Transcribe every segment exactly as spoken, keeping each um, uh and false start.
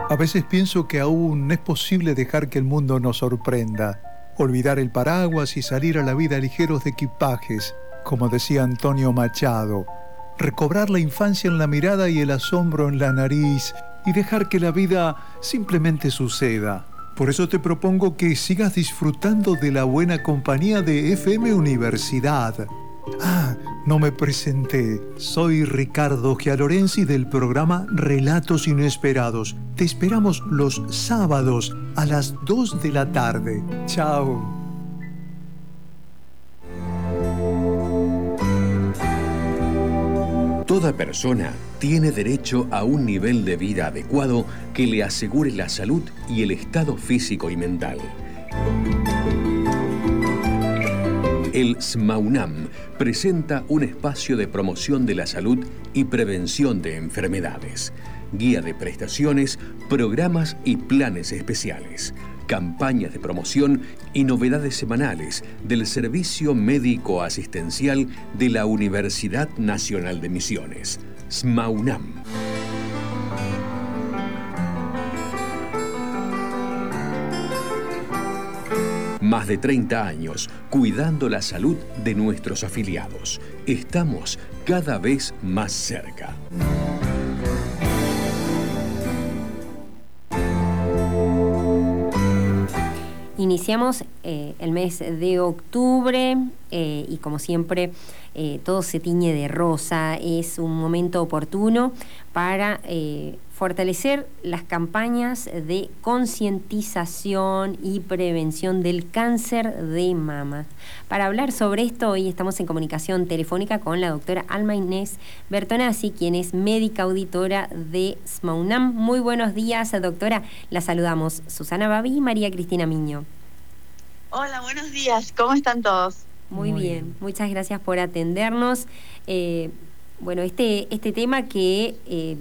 A veces pienso que aún es posible dejar que el mundo nos sorprenda, olvidar el paraguas y salir a la vida ligeros de equipajes, como decía Antonio Machado, recobrar la infancia en la mirada y el asombro en la nariz y dejar que la vida simplemente suceda. Por eso te propongo que sigas disfrutando de la buena compañía de F M Universidad. Ah, no me presenté. Soy Ricardo Gialorenzi del programa Relatos Inesperados. Te esperamos los sábados a las dos de la tarde. Chao. Toda persona tiene derecho a un nivel de vida adecuado que le asegure la salud y el estado físico y mental. El SMAUNAM presenta un espacio de promoción de la salud y prevención de enfermedades, guía de prestaciones, programas y planes especiales, campañas de promoción y novedades semanales del Servicio Médico Asistencial de la Universidad Nacional de Misiones, SMAUNAM. Más de treinta años cuidando la salud de nuestros afiliados. Estamos cada vez más cerca. Iniciamos eh, el mes de octubre eh, y como siempre eh, todo se tiñe de rosa. Es un momento oportuno para eh, fortalecer las campañas de concientización y prevención del cáncer de mama. Para hablar sobre esto, hoy estamos en comunicación telefónica con la doctora Alma Inés Bertonazzi, quien es médica auditora de SMAUNAM. Muy buenos días, doctora. La saludamos Susana Babi y María Cristina Miño. Hola, buenos días. ¿Cómo están todos? Muy, Muy bien. bien, muchas gracias por atendernos. Eh, bueno, este, este tema que... Eh,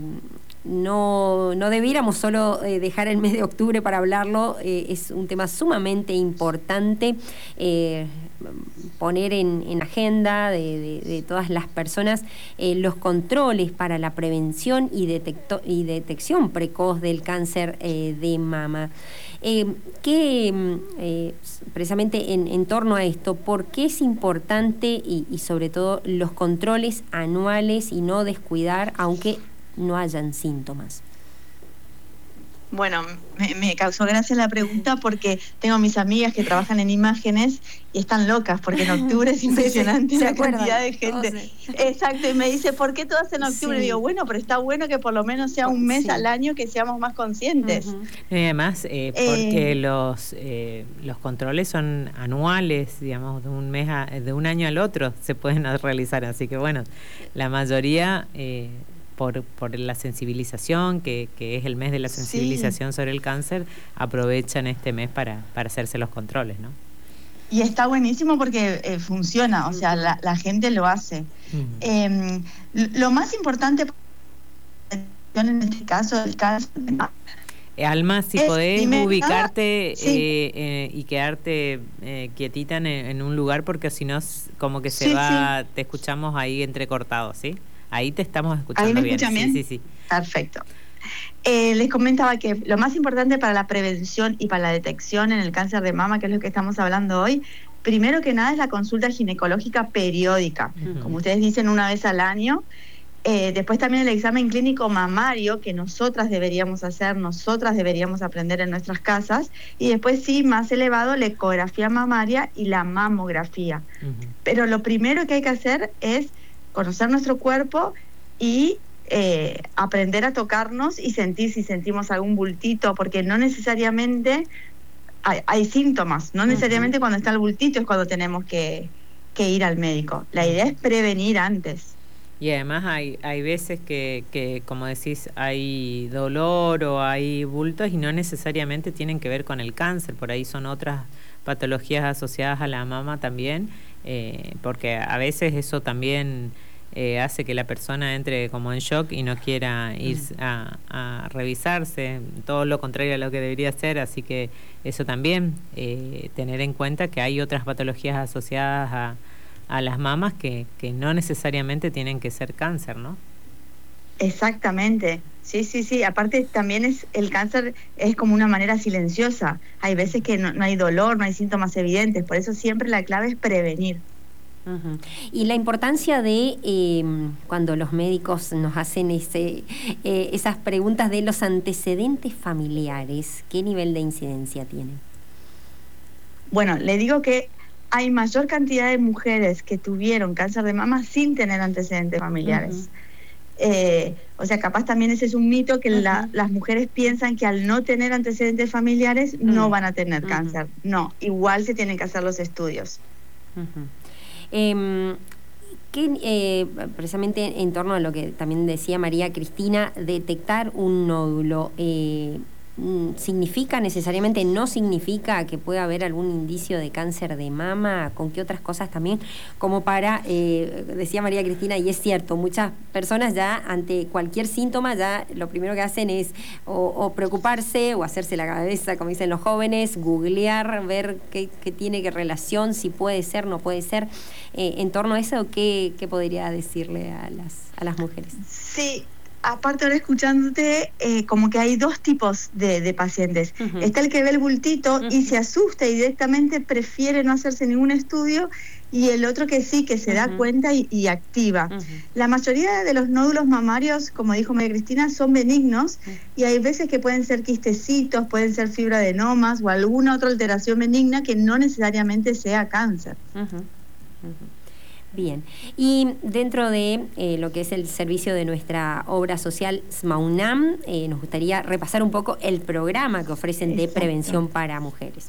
No, no debiéramos solo eh, dejar el mes de octubre para hablarlo, eh, es un tema sumamente importante, eh, poner en, en agenda de, de, de todas las personas eh, los controles para la prevención y, detecto, y detección precoz del cáncer eh, de mama. Eh, ¿qué, eh, precisamente en, en torno a esto, por qué es importante y, y sobre todo los controles anuales y no descuidar, aunque no hayan síntomas? Bueno, me, me causó gracia la pregunta porque tengo mis amigas que trabajan en imágenes y están locas porque en octubre es impresionante sí, sí, la cantidad de gente. Todos, exacto, y me dice, ¿por qué todas en octubre? Sí. Digo, bueno, pero está bueno que por lo menos sea un mes sí. al año que seamos más conscientes. Uh-huh. Y además, eh, porque eh, los eh, los controles son anuales, digamos, de un mes a, de un año al otro se pueden realizar, así que bueno, la mayoría... Eh, Por, por la sensibilización, que, que es el mes de la sensibilización sí. sobre el cáncer, aprovechan este mes para, para hacerse los controles, ¿no? Y está buenísimo porque eh, funciona, o sea, la, la gente lo hace. Uh-huh. Eh, lo más importante en este caso del cáncer... Alma, si es podés primera, ubicarte sí. eh, eh, y quedarte eh, quietita en, en un lugar, porque si no, como que se sí, va, sí. te escuchamos ahí entrecortado, ¿sí? Ahí te estamos escuchando ¿Ahí me bien. escuchan bien? Sí, sí, sí. Perfecto. Eh, les comentaba que lo más importante para la prevención y para la detección en el cáncer de mama, que es lo que estamos hablando hoy, primero que nada es la consulta ginecológica periódica, uh-huh. como ustedes dicen, una vez al año. Eh, después también el examen clínico mamario, que nosotras deberíamos hacer, nosotras deberíamos aprender en nuestras casas. Y después sí, más elevado, la ecografía mamaria y la mamografía. Uh-huh. Pero lo primero que hay que hacer es conocer nuestro cuerpo y eh, aprender a tocarnos y sentir si sentimos algún bultito, porque no necesariamente hay, hay síntomas, no necesariamente uh-huh. cuando está el bultito es cuando tenemos que, que ir al médico. La idea es prevenir antes. Y además hay, hay veces que, que, como decís, hay dolor o hay bultos y no necesariamente tienen que ver con el cáncer, por ahí son otras patologías asociadas a la mama también, eh, porque a veces eso también eh, hace que la persona entre como en shock y no quiera ir a, a revisarse, todo lo contrario a lo que debería ser, así que eso también, eh, tener en cuenta que hay otras patologías asociadas a, a las mamas que, que no necesariamente tienen que ser cáncer, ¿no? Exactamente. Sí, sí, sí. Aparte también es el cáncer es como una manera silenciosa. Hay veces que no, no hay dolor, no hay síntomas evidentes. Por eso siempre la clave es prevenir. Uh-huh. Y la importancia de eh, cuando los médicos nos hacen ese, eh, esas preguntas de los antecedentes familiares, ¿qué nivel de incidencia tienen? Bueno, le digo que hay mayor cantidad de mujeres que tuvieron cáncer de mama sin tener antecedentes familiares. Uh-huh. Eh, o sea, capaz también ese es un mito que uh-huh. la, las mujeres piensan que al no tener antecedentes familiares uh-huh. no van a tener uh-huh. cáncer. No, igual se tienen que hacer los estudios. Uh-huh. Eh, que, eh, precisamente en torno a lo que también decía María Cristina, detectar un nódulo, eh, ¿significa necesariamente, no significa que pueda haber algún indicio de cáncer de mama? ¿Con qué otras cosas también? Como para, eh, decía María Cristina, y es cierto, muchas personas ya ante cualquier síntoma ya lo primero que hacen es o, o preocuparse o hacerse la cabeza, como dicen los jóvenes, googlear, ver qué, qué tiene, qué relación, si puede ser, no puede ser. Eh, en torno a eso, ¿qué, qué podría decirle a las, a las mujeres? Sí. Aparte ahora escuchándote, eh, como que hay dos tipos de, de pacientes. Uh-huh. Está el que ve el bultito uh-huh. y se asusta y directamente prefiere no hacerse ningún estudio, y el otro que sí, que se uh-huh. da cuenta y, y activa. Uh-huh. La mayoría de los nódulos mamarios, como dijo María Cristina, son benignos uh-huh. y hay veces que pueden ser quistecitos, pueden ser fibroadenomas o alguna otra alteración benigna que no necesariamente sea cáncer. Uh-huh. Uh-huh. Bien, y dentro de eh, lo que es el servicio de nuestra obra social SMAUNAM, eh, nos gustaría repasar un poco el programa que ofrecen Exacto. de prevención para mujeres.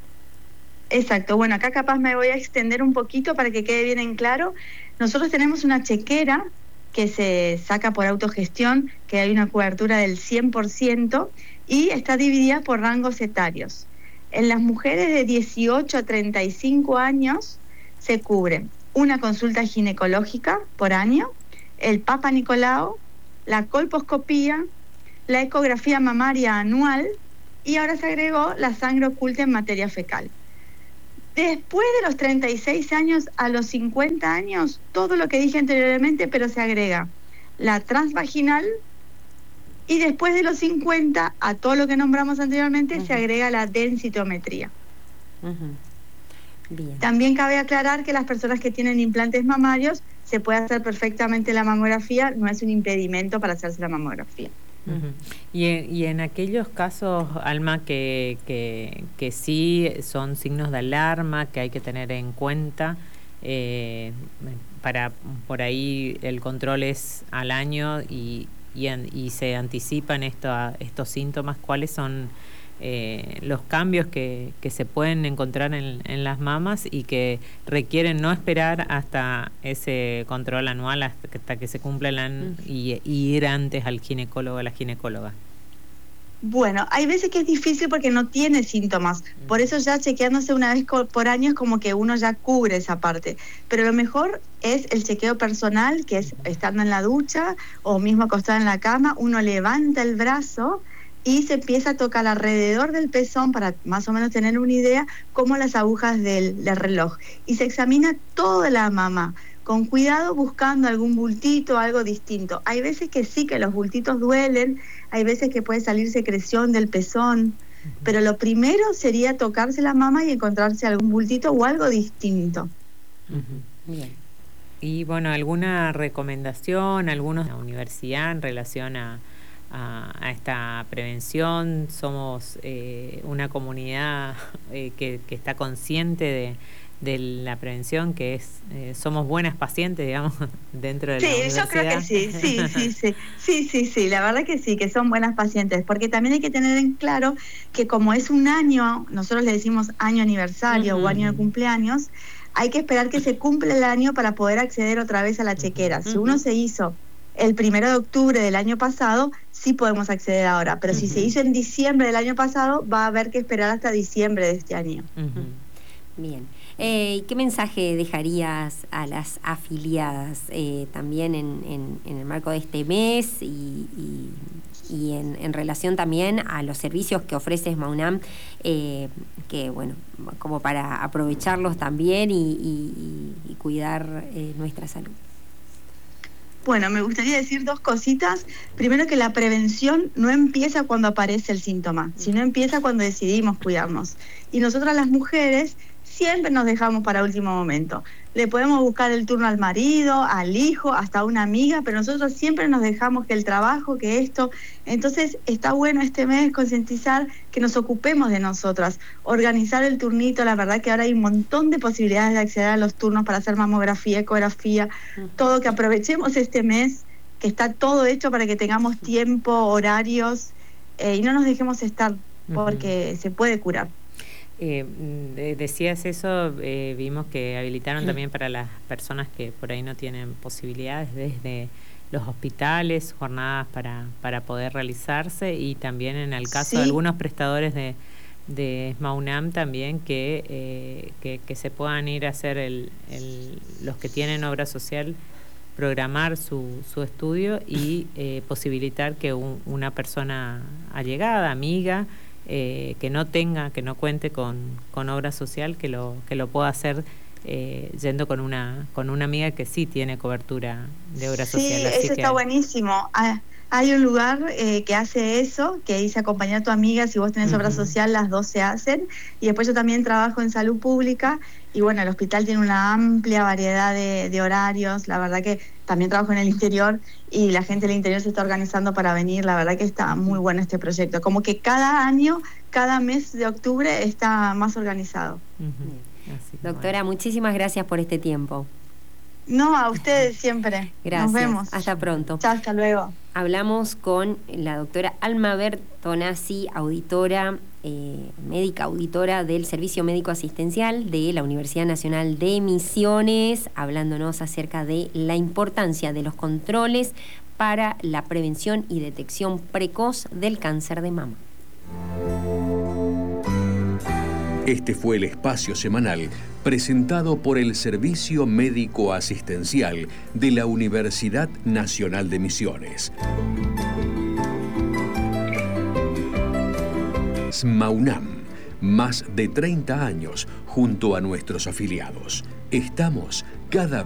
Exacto, bueno, acá capaz me voy a extender un poquito para que quede bien en claro. Nosotros tenemos una chequera que se saca por autogestión, que hay una cobertura del cien por ciento y está dividida por rangos etarios. En las mujeres de dieciocho a treinta y cinco años se cubren una consulta ginecológica por año, el Papa Nicolau, la colposcopía, la ecografía mamaria anual y ahora se agregó la sangre oculta en materia fecal. Después de los treinta y seis años a los cincuenta años, todo lo que dije anteriormente, pero se agrega la transvaginal, y después de los cincuenta, a todo lo que nombramos anteriormente, uh-huh. se agrega la densitometría. Uh-huh. Bien. También cabe aclarar que las personas que tienen implantes mamarios se puede hacer perfectamente la mamografía, no es un impedimento para hacerse la mamografía. Uh-huh. y, en, y en aquellos casos, Alma, que, que, que sí son signos de alarma que hay que tener en cuenta, eh, para por ahí el control es al año y, y, y se anticipan esto, estos síntomas, ¿cuáles son Eh, los cambios que, que se pueden encontrar en, en las mamas y que requieren no esperar hasta ese control anual, hasta que, hasta que se cumpla el año y, y ir antes al ginecólogo o a la ginecóloga? Bueno, hay veces que es difícil porque no tiene síntomas, por eso ya chequeándose una vez por año es como que uno ya cubre esa parte, pero lo mejor es el chequeo personal, que es estando en la ducha o mismo acostado en la cama, uno levanta el brazo y se empieza a tocar alrededor del pezón para más o menos tener una idea, como las agujas del, del reloj. Y se examina toda la mama, con cuidado buscando algún bultito, algo distinto. Hay veces que sí, que los bultitos duelen, hay veces que puede salir secreción del pezón, uh-huh. pero lo primero sería tocarse la mama y encontrarse algún bultito o algo distinto. Uh-huh. Bien. Y bueno, ¿alguna recomendación, alguna universidad en relación a A, a esta prevención? Somos eh, una comunidad eh, que, que está consciente de, de la prevención, que es eh, somos buenas pacientes, digamos, dentro de sí, la universidad. Sí, yo creo que sí, sí, sí, sí, sí, sí, sí, la verdad que sí, que son buenas pacientes, porque también hay que tener en claro que como es un año, nosotros le decimos año aniversario uh-huh. o año de cumpleaños, hay que esperar que se cumpla el año para poder acceder otra vez a la chequera. Uh-huh. Si uno se hizo el primero de octubre del año pasado, sí podemos acceder ahora, pero uh-huh. si se hizo en diciembre del año pasado, va a haber que esperar hasta diciembre de este año. Uh-huh. Bien. Eh, ¿Qué mensaje dejarías a las afiliadas eh, también en, en, en el marco de este mes y, y, y en, en relación también a los servicios que ofrece SMAUNAM, eh, que bueno, como para aprovecharlos también y, y, y cuidar eh, nuestra salud? Bueno, me gustaría decir dos cositas. Primero, que la prevención no empieza cuando aparece el síntoma, sino empieza cuando decidimos cuidarnos. Y nosotras las mujeres siempre nos dejamos para último momento. Le podemos buscar el turno al marido, al hijo, hasta a una amiga, pero nosotros siempre nos dejamos que el trabajo, que esto. Entonces está bueno este mes concientizar que nos ocupemos de nosotras, organizar el turnito. La verdad que ahora hay un montón de posibilidades de acceder a los turnos para hacer mamografía, ecografía, todo, que aprovechemos este mes, que está todo hecho para que tengamos tiempo, horarios, eh, y no nos dejemos estar, porque uh-huh. se puede curar. Eh, decías eso, eh, vimos que habilitaron también para las personas que por ahí no tienen posibilidades, desde los hospitales, jornadas para, para poder realizarse, y también en el caso sí. de algunos prestadores de, de SMAUNAM también que, eh, que, que se puedan ir a hacer, el, el, los que tienen obra social, programar su, su estudio y eh, posibilitar que un, una persona allegada, amiga, Eh, que no tenga, que no cuente con, con obra social, que lo que lo pueda hacer eh, yendo con una con una amiga que sí tiene cobertura de obra sí, social. Sí, así eso que... está buenísimo. Ah, hay un lugar eh, que hace eso, que dice acompañar a tu amiga, si vos tenés uh-huh. obra social, las dos se hacen. Y después yo también trabajo en salud pública, y bueno, el hospital tiene una amplia variedad de, de horarios. La verdad que también trabajo en el interior, y la gente del interior se está organizando para venir. La verdad que está muy bueno este proyecto. Como que cada año, cada mes de octubre está más organizado. Uh-huh. Así, Doctora, bueno. muchísimas gracias por este tiempo. No, a ustedes siempre. Gracias. Nos vemos. Hasta pronto. Chao, hasta luego. Hablamos con la doctora Alma Bertonazzi, auditora, eh, médica auditora del Servicio Médico Asistencial de la Universidad Nacional de Misiones, hablándonos acerca de la importancia de los controles para la prevención y detección precoz del cáncer de mama. Este fue el espacio semanal presentado por el Servicio Médico Asistencial de la Universidad Nacional de Misiones. SMAUNAM, más de treinta años junto a nuestros afiliados. Estamos cada vez